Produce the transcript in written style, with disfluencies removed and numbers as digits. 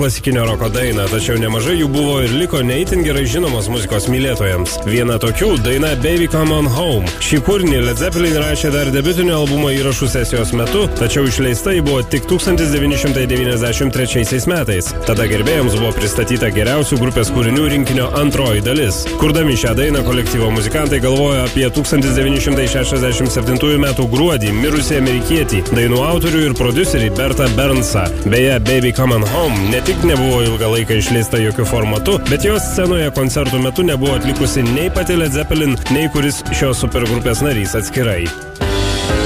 klasikinio roko dainą, tačiau nemažai jų buvo ir liko neįtin gerai žinomos muzikos mylėtojams. Viena tokių daina Baby Come On Home. Šį kūrinį Led Zeppelin rašė dar debiutinio albumo įrašų sesijos metu, tačiau išleista ji buvo tik 1993 metais. Tada gerbėjams buvo pristatyta geriausių grupės kūrinių rinkinio antroji dalis. Kurdami šią dainą kolektyvo muzikantai galvojo apie 1967 metų gruodį mirusį amerikietį, dainų autorių ir prodiuserį Bertą Bernsą. Beje, Baby Come On Home ne tik nebuvo ilgą laiką išleista jokių formatu, bet jos scenoje koncertų metu nebuvo atlikusi nei pati Led Zeppelin, nei kuris šios supergrupės narys atskirai.